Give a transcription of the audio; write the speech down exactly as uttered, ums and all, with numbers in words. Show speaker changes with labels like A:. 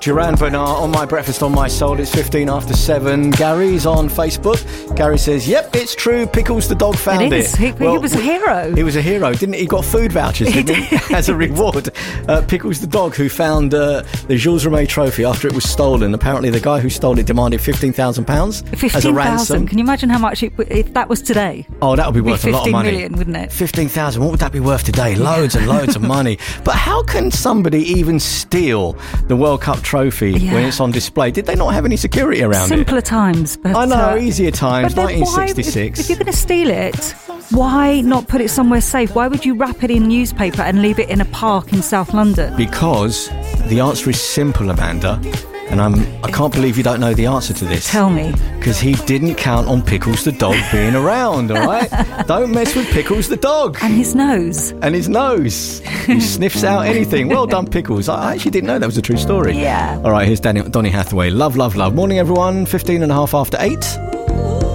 A: Duran Bernard on My Breakfast on My Soul. It's fifteen after seven. Gary's on Facebook. Gary says, yep, it's true. Pickles the dog found
B: it.
A: It
B: Is. He, well, he was a hero.
A: He was a hero, didn't he? He got food vouchers, didn't he? he? As a reward. Uh, Pickles the dog, who found uh, the Jules Rimet trophy after it was stolen. Apparently the guy who stole it demanded fifteen thousand pounds as a ransom.
B: Can you imagine how much it, if that was today?
A: Oh, that would be worth
B: be
A: a lot of money.
B: fifteen million, wouldn't it?
A: fifteen thousand. What would that be worth today? Loads and loads of money. But how can somebody even steal the World Cup trophy yeah. when it's on display? Did they not have any security around
B: Simpler
A: it?
B: Simpler times. But,
A: I know,
B: uh,
A: easier times, nineteen sixty-six.
B: Why, if, if you're going to steal it, why not put it somewhere safe? Why would you wrap it in newspaper and leave it in a park in South London?
A: Because the answer is simple, Amanda. And I'm, I can't believe you don't know the answer to this.
B: Tell me.
A: Because he didn't count on Pickles the dog being around, all right? Don't mess with Pickles the dog.
B: And his nose.
A: And his nose. He sniffs out anything. Well done, Pickles. I actually didn't know that was a true story.
B: Yeah.
A: All right, here's Danny, Donny Hathaway. Love, love, love. Morning, everyone. fifteen and a half after eight.